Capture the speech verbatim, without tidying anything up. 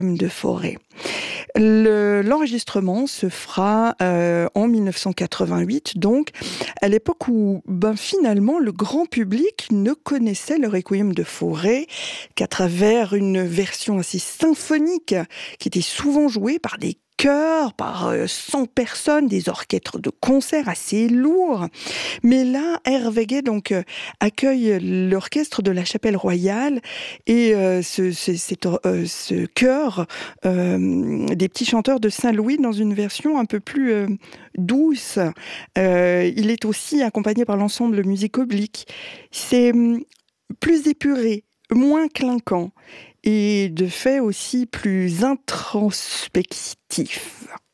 de Fauré. Le, l'enregistrement se fera euh, en dix-neuf cent quatre-vingt-huit, donc à l'époque où ben, finalement le grand public ne connaissait le Requiem de Fauré qu'à travers une version assez symphonique qui était souvent jouée par des chœurs, par euh, cent personnes, des orchestres de concert assez lourds. Mais là, Hervé Guet donc euh, accueille l'orchestre de la Chapelle Royale et euh, ce, ce, cet, euh, ce chœur euh, des petits chanteurs de Saint-Louis dans une version un peu plus euh, douce. Euh, il est aussi accompagné par l'ensemble Musique Oblique. C'est hum, plus épuré, moins clinquant et de fait aussi plus introspectif.